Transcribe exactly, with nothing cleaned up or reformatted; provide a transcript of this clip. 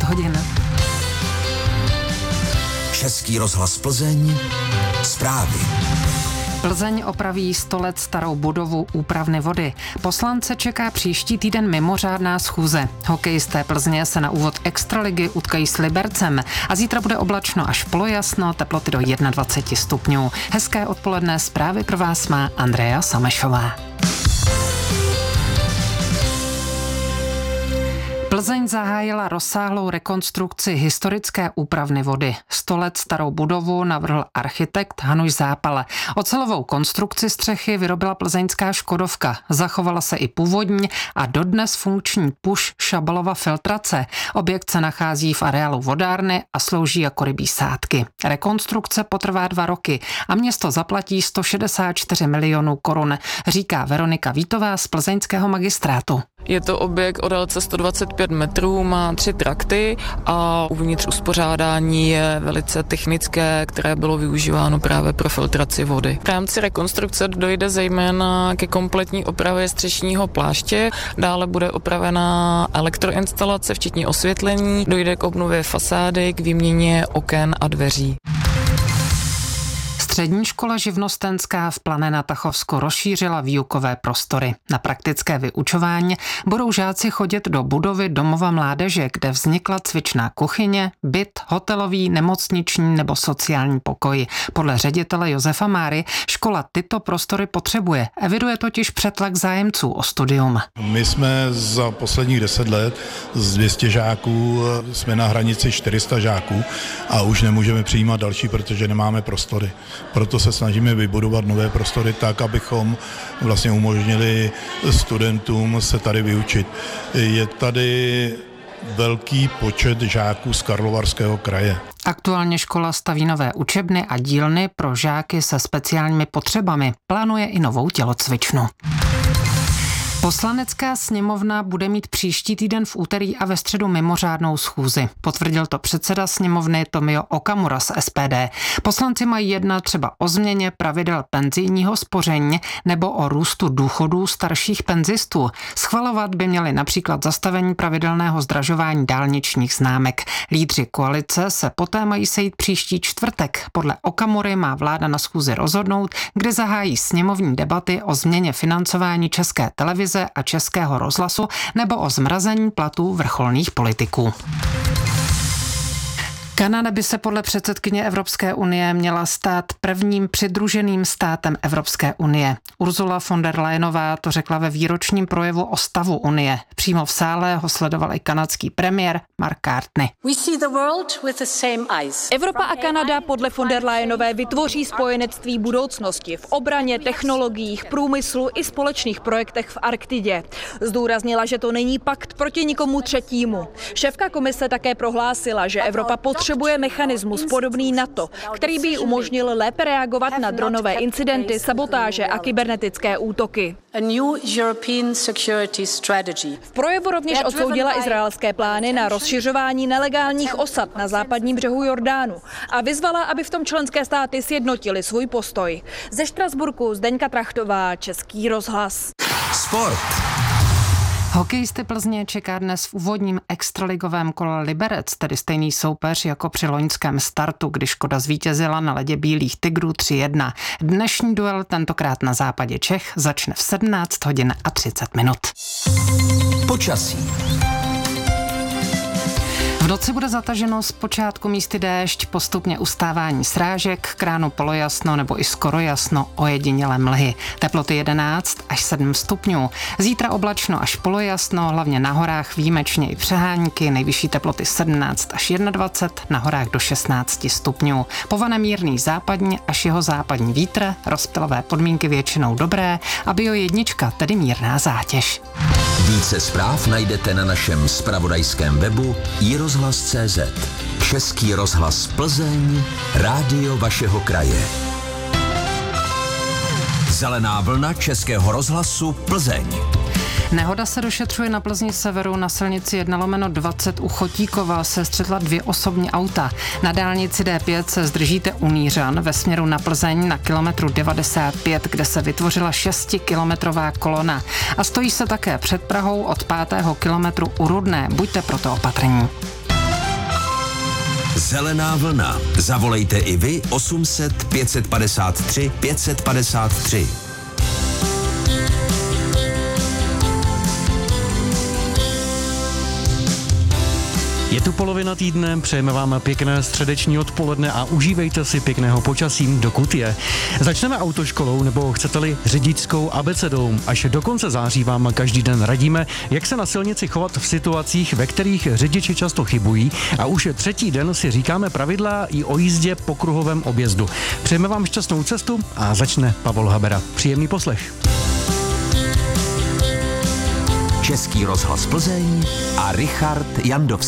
hodin. Český rozhlas Plzeň, zprávy. Plzeň opraví sto let starou budovu úpravny vody. Poslance čeká příští týden mimořádná schůze. Hokejisté Plzně se na úvod extraligy utkají s Libercem a zítra bude oblačno až polojasno, teploty do dvacet jedna stupňů. Hezké odpoledne, zprávy pro vás má Andrea Samešová. Plzeň zahájila rozsáhlou rekonstrukci historické úpravny vody. Sto let starou budovu navrhl architekt Hanuš Zápal. Ocelovou konstrukci střechy vyrobila plzeňská Škodovka. Zachovala se i původní a dodnes funkční puš Šabalova filtrace. Objekt se nachází v areálu vodárny a slouží jako rybí sádky. Rekonstrukce potrvá dva roky a město zaplatí sto šedesát čtyři milionů korun, říká Veronika Vítová z plzeňského magistrátu. Je to objekt o délce sto dvacet pět metrů, má tři trakty a uvnitř uspořádání je velice technické, které bylo využíváno právě pro filtraci vody. V rámci rekonstrukce dojde zejména ke kompletní opravě střešního pláště, dále bude opravená elektroinstalace, včetně osvětlení, dojde k obnově fasády, k výměně oken a dveří. Střední škola živnostenská v Plané na Tachovsku rozšířila výukové prostory. Na praktické vyučování budou žáci chodit do budovy domova mládeže, kde vznikla cvičná kuchyně, byt, hotelový, nemocniční nebo sociální pokoj. Podle ředitele Josefa Máry škola tyto prostory potřebuje. Eviduje totiž přetlak zájemců o studium. My jsme za posledních deset let z dvě stě žáků jsme na hranici čtyři sta žáků a už nemůžeme přijímat další, protože nemáme prostory. Proto se snažíme vybudovat nové prostory tak, abychom vlastně umožnili studentům se tady vyučit. Je tady velký počet žáků z Karlovarského kraje. Aktuálně škola staví nové učebny a dílny pro žáky se speciálními potřebami. Plánuje i novou tělocvičnu. Poslanecká sněmovna bude mít příští týden v úterý a ve středu mimořádnou schůzi. Potvrdil to předseda sněmovny Tomio Okamura z S P D. Poslanci mají jednat třeba o změně pravidel penzijního spoření nebo o růstu důchodů starších penzistů. Schvalovat by měli například zastavení pravidelného zdražování dálničních známek. Lídři koalice se poté mají sejít příští čtvrtek. Podle Okamury má vláda na schůzi rozhodnout, kdy zahájí sněmovní debaty o změně financování České televize a Českého rozhlasu nebo o zmrazení platů vrcholných politiků. Kanada by se podle předsedkyně Evropské unie měla stát prvním přidruženým státem Evropské unie. Ursula von der Leyenová to řekla ve výročním projevu o stavu unie. Přímo v sále ho sledoval i kanadský premiér Mark Cartney. Evropa a Kanada podle von der Leyenové vytvoří spojenectví budoucnosti v obraně, technologiích, průmyslu i společných projektech v Arktidě. Zdůraznila, že to není pakt proti nikomu třetímu. Šéfka komise také prohlásila, že Evropa potřebuje Potřebuje mechanismus podobný NATO, který by jí umožnil lépe reagovat na dronové incidenty, sabotáže a kybernetické útoky. V projevu rovněž odsoudila izraelské plány na rozšiřování nelegálních osad na západním břehu Jordánu a vyzvala, aby v tom členské státy sjednotili svůj postoj. Ze Štrasburku Zdeňka Trachtová, Český rozhlas. Sport. Hokejisty Plzně čeká dnes v úvodním extraligovém kole Liberec, tedy stejný soupeř jako při loňském startu, kdy Škoda zvítězila na ledě Bílých Tigrů tři jedna. Dnešní duel, tentokrát na západě Čech, začne v sedmnáct hodin a třicet minut. Počasí. V noci bude zataženo zpočátku místy déšť, postupně ustávání srážek, k ránu polojasno nebo i skoro jasno, ojedinělé mlhy. Teploty jedenáct až sedm stupňů. Zítra oblačno až polojasno, hlavně na horách výjimečně i přehánky, nejvyšší teploty sedmnáct až dvacet jedna, na horách do šestnáct stupňů. Povane mírný západní až jeho západní vítr, rozptylové podmínky většinou dobré a bio jednička, tedy mírná zátěž. Více zpráv najdete na našem zpravodajském webu i rozhlas tečka cé zet. Český rozhlas Plzeň, rádio vašeho kraje. Zelená vlna Českého rozhlasu Plzeň. Nehoda se došetřuje na Plzni severu. Na silnici jedna lomeno dvacet u Chotíkova se střetla dvě osobní auta. Na dálnici D pět se zdržíte u Nířan ve směru na Plzeň na kilometru devadesát pět, kde se vytvořila šestikilometrová kolona. A stojí se také před Prahou od pátého kilometru u Rudné. Buďte proto opatrní. Zelená vlna. Zavolejte i vy osm set pět padesát tři pět padesát tři. Je tu polovina týdne, přejeme vám pěkné středeční odpoledne a užívejte si pěkného počasí, dokud je. Začneme autoškolou nebo chcete-li řidičskou abecedou. Až do konce září vám každý den radíme, jak se na silnici chovat v situacích, ve kterých řidiči často chybují, a už třetí den si říkáme pravidla i o jízdě po kruhovém objezdu. Přejeme vám šťastnou cestu a začne Pavol Habera. Příjemný poslech. Český rozhlas Plzeň a Richard Jandovský.